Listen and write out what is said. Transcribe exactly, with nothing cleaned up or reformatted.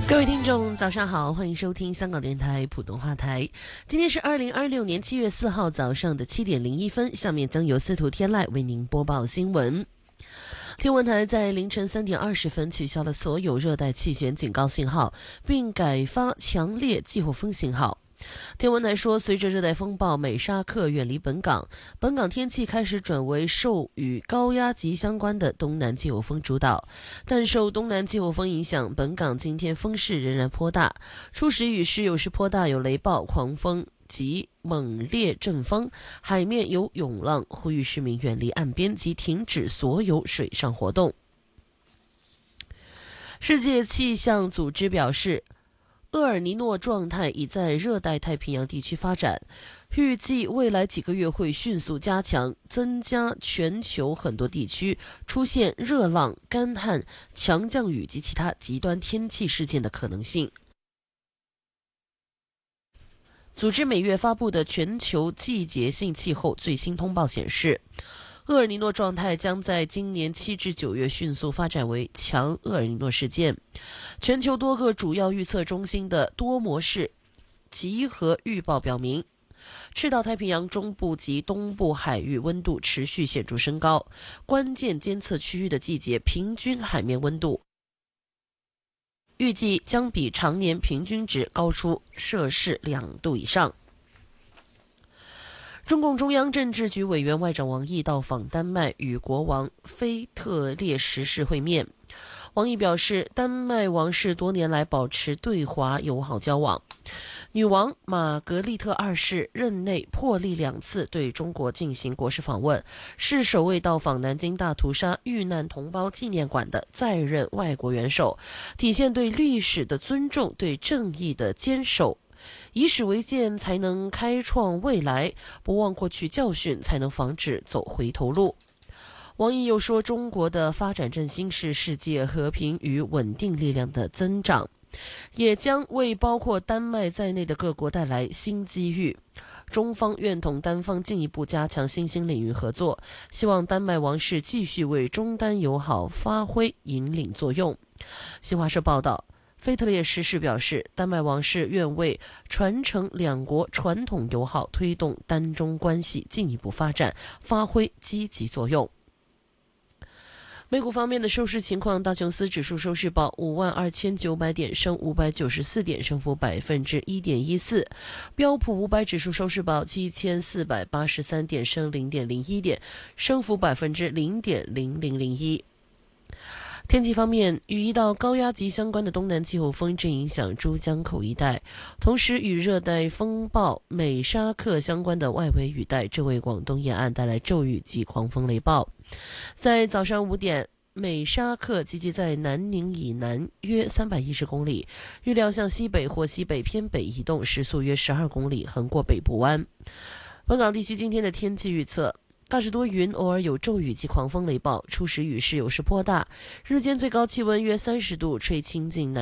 各位听众早上好，欢迎收听香港电台普通话台。今天是二零二六年七月四号早上的七点零一分，下面将由司徒天籁为您播报新闻。天文台在凌晨三点二十分取消了所有热带气旋警告信号，并改发强烈季候风信号。天文台说，随着热带风暴美沙克远离本港，本港天气开始转为受与高压级相关的东南季候风主导，但受东南季候风影响，本港今天风势仍然颇大，初时雨势有时颇大，有雷暴、狂风及猛烈阵风，海面有涌浪，呼吁市民远离岸边及停止所有水上活动。世界气象组织表示，厄尔尼诺状态已在热带太平洋地区发展，预计未来几个月会迅速加强，增加全球很多地区出现热浪、干旱、强降雨及其他极端天气事件的可能性。组织每月发布的全球季节性气候最新通报显示，厄尔尼诺状态将在今年七至九月迅速发展为强厄尔尼诺事件。全球多个主要预测中心的多模式集合预报表明，赤道太平洋中部及东部海域温度持续显著升高，关键监测区域的季节平均海面温度预计将比常年平均值高出摄氏两度以上。中共中央政治局委员外长王毅到访丹麦，与国王腓特烈十世会面。王毅表示，丹麦王室多年来保持对华友好交往。女王玛格丽特二世任内破例两次对中国进行国事访问，是首位到访南京大屠杀遇难同胞纪念馆的在任外国元首，体现对历史的尊重，对正义的坚守。以史为鉴，才能开创未来；不忘过去教训，才能防止走回头路。王毅又说，中国的发展振兴是世界和平与稳定力量的增长，也将为包括丹麦在内的各国带来新机遇。中方愿同丹方进一步加强新兴领域合作，希望丹麦王室继续为中丹友好发挥引领作用。新华社报道，腓特烈十世表示，丹麦王室愿为传承两国传统友好、推动丹中关系进一步发展发挥积极作用。美股方面的收市情况，道琼斯指数收市报五万二千九百点，升五百九十四点，升幅百分之一点一四；标普五百指数收市报七千四百八十三点，升零点零一点，升幅百分之零点零零零一。天气方面，与一道高压级相关的东南季候风正影响珠江口一带，同时与热带风暴美沙克相关的外围雨带正为广东沿岸带来骤雨及狂风雷暴。在早上五点，美沙克集结在南宁以南约三百一十公里，预料向西北或西北偏北移动，时速约十二公里，横过北部湾。本港地区今天的天气预测，大致多云，偶尔有骤雨及狂风雷暴，初时雨势有时颇大，日间最高气温约三十度，吹清劲南